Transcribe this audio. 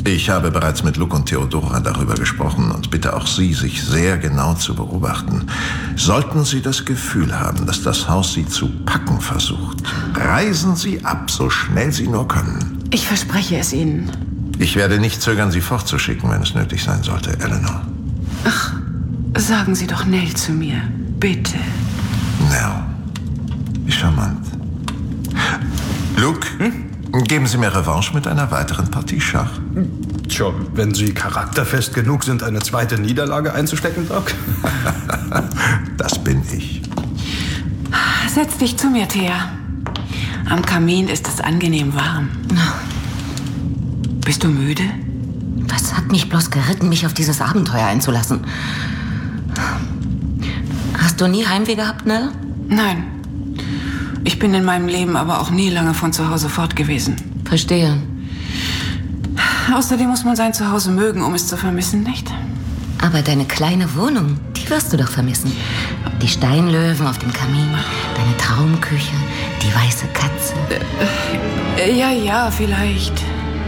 Ich habe bereits mit Luke und Theodora darüber gesprochen und bitte auch Sie, sich sehr genau zu beobachten. Sollten Sie das Gefühl haben, dass das Haus Sie zu packen versucht, reisen Sie ab, so schnell Sie nur können. Ich verspreche es Ihnen. Ich werde nicht zögern, Sie fortzuschicken, wenn es nötig sein sollte, Eleanor. Ach, sagen Sie doch Nell zu mir, bitte. Nell, wie charmant. Luke, geben Sie mir Revanche mit einer weiteren Partie Schach. Tja, wenn Sie charakterfest genug sind, eine zweite Niederlage einzustecken, Doc. Das bin ich. Setz dich zu mir, Thea. Am Kamin ist es angenehm warm. Bist du müde? Was hat mich bloß geritten, mich auf dieses Abenteuer einzulassen? Hast du nie Heimweh gehabt, Nell? Nein. Ich bin in meinem Leben aber auch nie lange von zu Hause fort gewesen. Verstehe. Außerdem muss man sein Zuhause mögen, um es zu vermissen, nicht? Aber deine kleine Wohnung, die wirst du doch vermissen. Die Steinlöwen auf dem Kamin, deine Traumküche, die weiße Katze. Ja, vielleicht.